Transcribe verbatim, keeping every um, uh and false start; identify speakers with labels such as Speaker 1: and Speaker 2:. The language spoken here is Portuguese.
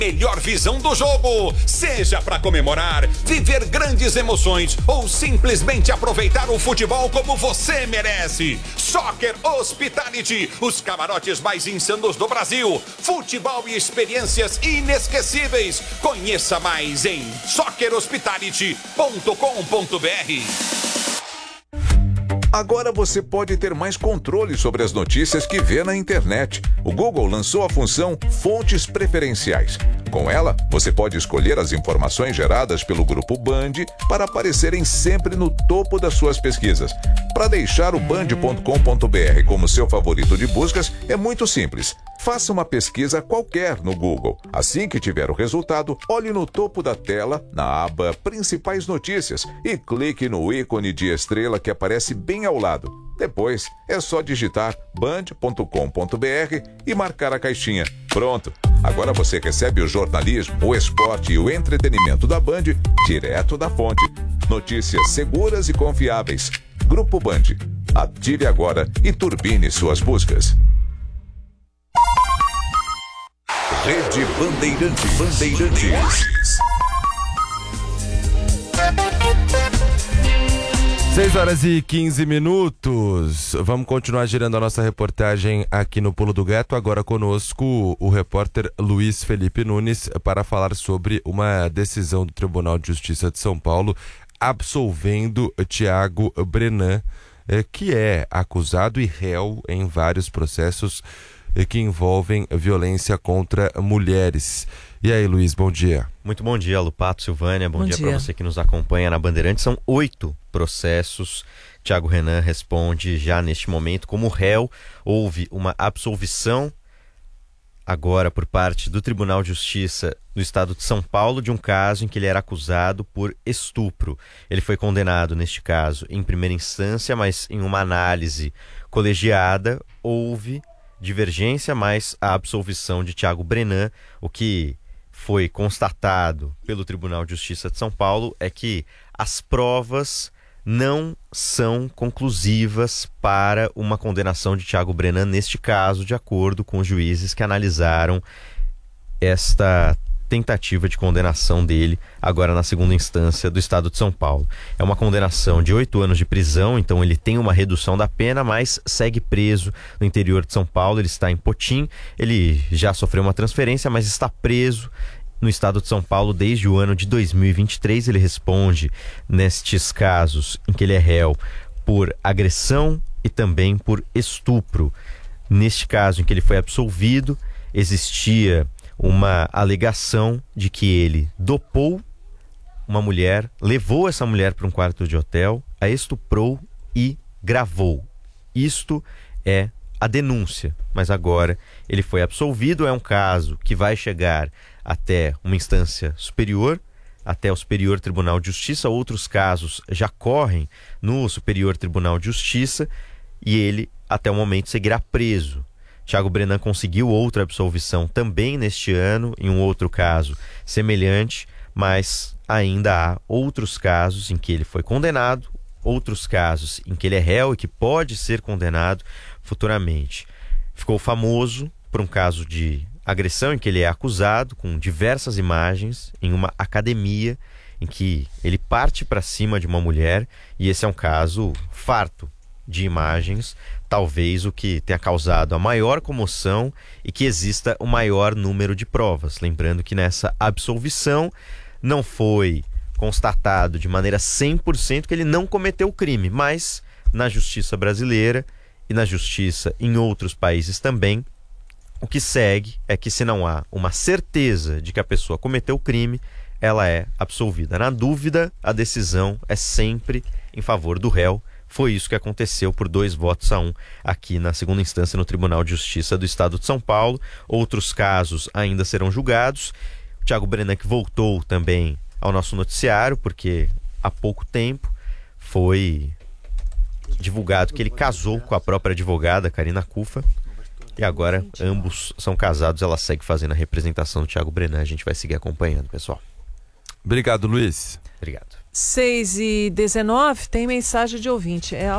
Speaker 1: Melhor visão do jogo, seja para comemorar, viver grandes emoções ou simplesmente aproveitar o futebol como você merece. Soccer Hospitality, os camarotes mais insanos do Brasil. Futebol e experiências inesquecíveis. Conheça mais em soccer hospitality ponto com ponto b r.
Speaker 2: Agora você pode ter mais controle sobre as notícias que vê na internet. O Google lançou a função Fontes Preferenciais. Com ela, você pode escolher as informações geradas pelo Grupo Band para aparecerem sempre no topo das suas pesquisas. Para deixar o band ponto com ponto b r como seu favorito de buscas, é muito simples. Faça uma pesquisa qualquer no Google. Assim que tiver o resultado, olhe no topo da tela, na aba Principais Notícias, e clique no ícone de estrela que aparece bem ao lado. Depois, é só digitar band ponto com ponto b r e marcar a caixinha. Pronto! Agora você recebe o jornalismo, o esporte e o entretenimento da Band direto da fonte. Notícias seguras e confiáveis. Grupo Band. Ative agora e turbine suas buscas. Rede Bandeirantes. Bandeirantes.
Speaker 3: seis horas e quinze minutos. Vamos continuar girando a nossa reportagem aqui no Pulo do Gato. Agora conosco o repórter Luiz Felipe Nunes para falar sobre uma decisão do Tribunal de Justiça de São Paulo absolvendo Thiago Brenan, que é acusado e réu em vários processos que envolvem violência contra mulheres. E aí, Luiz, bom dia.
Speaker 4: Muito bom dia, Lupato, Silvânia. Bom, bom dia, dia. para você que nos acompanha na Bandeirantes. São oito processos. Thiago Brenan responde já neste momento como réu. Houve uma absolvição agora por parte do Tribunal de Justiça do Estado de São Paulo de um caso em que ele era acusado por estupro. Ele foi condenado, neste caso, em primeira instância, mas em uma análise colegiada houve divergência, mas a absolvição de Thiago Brenan. O que foi constatado pelo Tribunal de Justiça de São Paulo é que as provas não são conclusivas para uma condenação de Thiago Brenan neste caso, de acordo com os juízes que analisaram esta tentativa de condenação dele agora na segunda instância do Estado de São Paulo. É uma condenação de oito anos de prisão, então ele tem uma redução da pena, mas segue preso no interior de São Paulo. Ele está em Potim, ele já sofreu uma transferência, mas está preso no Estado de São Paulo desde o ano de dois mil e vinte e três. Ele responde nestes casos em que ele é réu por agressão e também por estupro. Neste caso em que ele foi absolvido, existia uma alegação de que ele dopou uma mulher, levou essa mulher para um quarto de hotel, a estuprou e gravou. Isto é a denúncia, mas agora ele foi absolvido. É um caso que vai chegar até uma instância superior, até o Superior Tribunal de Justiça. Outros casos já correm no Superior Tribunal de Justiça e ele, até o momento, seguirá preso. Thiago Brenan conseguiu outra absolvição também neste ano, em um outro caso semelhante, mas ainda há outros casos em que ele foi condenado, outros casos em que ele é réu e que pode ser condenado futuramente. Ficou famoso por um caso de agressão em que ele é acusado, com diversas imagens, em uma academia em que ele parte para cima de uma mulher, e esse é um caso farto de imagens, talvez o que tenha causado a maior comoção e que exista o maior número de provas. Lembrando que nessa absolvição não foi constatado de maneira cem por cento que ele não cometeu o crime, mas na justiça brasileira e na justiça em outros países também, o que segue é que, se não há uma certeza de que a pessoa cometeu o crime, ela é absolvida. Na dúvida, a decisão é sempre em favor do réu. Foi isso que aconteceu por dois votos a um aqui na segunda instância no Tribunal de Justiça do Estado de São Paulo. Outros casos ainda serão julgados. O Thiago Brenan, que voltou também ao nosso noticiário, porque há pouco tempo foi divulgado que ele casou com a própria advogada, Karina Cufa, e agora ambos são casados. Ela segue fazendo a representação do Thiago Brenan. A gente vai seguir acompanhando, pessoal.
Speaker 3: Obrigado, Luiz.
Speaker 4: Obrigado.
Speaker 5: seis e dezenove, tem mensagem de ouvinte. É